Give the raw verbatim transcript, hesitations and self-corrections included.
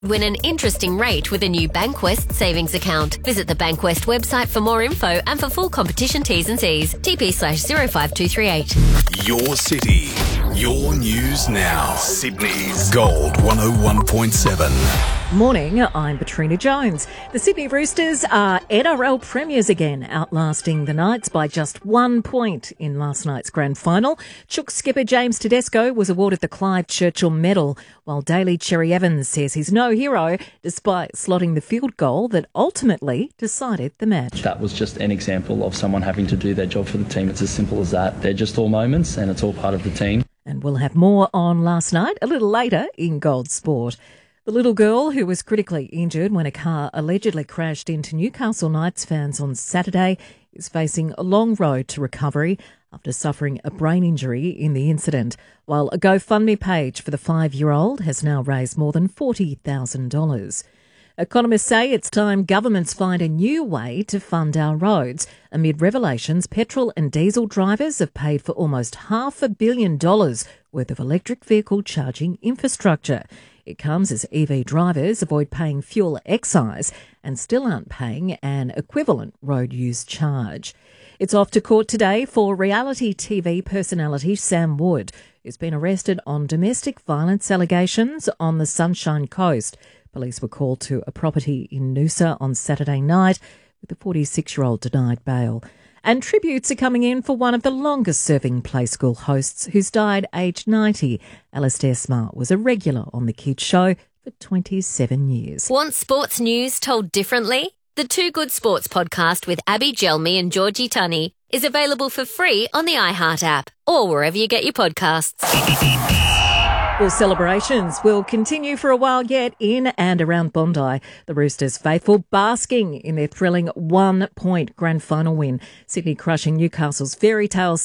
Win an interesting rate with a new Bankwest savings account. Visit the Bankwest website for more info and for full competition T's and C's. T P slash zero five two three eight. Your city, your news now. Sydney's Gold one oh one point seven. Morning, I'm Katrina Jones. The Sydney Roosters are N R L premiers again, outlasting the Knights by just one point in last night's grand final. Chook skipper James Tedesco was awarded the Clive Churchill Medal, while Daly Cherry Evans says he's no hero despite slotting the field goal that ultimately decided the match. That was just an example of someone having to do their job for the team. It's as simple as that. They're just all moments and it's all part of the team. And we'll have more on last night a little later in Gold Sport. The little girl who was critically injured when a car allegedly crashed into Newcastle Knights fans on Saturday is facing a long road to recovery after suffering a brain injury in the incident, while a GoFundMe page for the five-year-old has now raised more than forty thousand dollars. Economists say it's time governments find a new way to fund our roads. Amid revelations, petrol and diesel drivers have paid for almost half a billion dollars worth of electric vehicle charging infrastructure. It comes as E V drivers avoid paying fuel excise and still aren't paying an equivalent road use charge. It's off to court today for reality T V personality Sam Wood, who's been arrested on domestic violence allegations on the Sunshine Coast. Police were called to a property in Noosa on Saturday night, with the forty-six-year-old denied bail. And tributes are coming in for one of the longest-serving Play School hosts who's died aged ninety. Alastair Smart was a regular on the Kids Show for twenty-seven years. Want sports news told differently? The Two Good Sports podcast with Abby Gelmy and Georgie Tunney is available for free on the iHeart app or wherever you get your podcasts. Well, celebrations will continue for a while yet in and around Bondi. The Roosters faithful basking in their thrilling one-point grand final win. Sydney crushing Newcastle's fairy tale